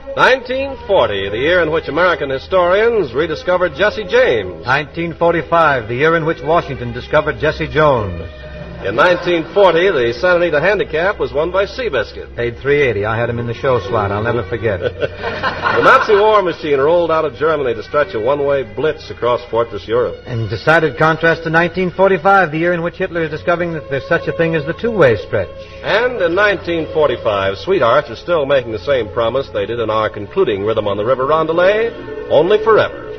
1940, the year in which American historians rediscovered Jesse James. 1945, the year in which Washington discovered Jesse Jones. In 1940, the Santa Anita Handicap was won by Seabiscuit. Paid $3.80. I had him in the show slot. I'll never forget. The Nazi war machine rolled out of Germany to stretch a one-way blitz across Fortress Europe. In decided contrast to 1945, the year in which Hitler is discovering that there's such a thing as the two-way stretch. And in 1945, Sweethearts are still making the same promise they did in our concluding Rhythm on the River Rondelay, only forever.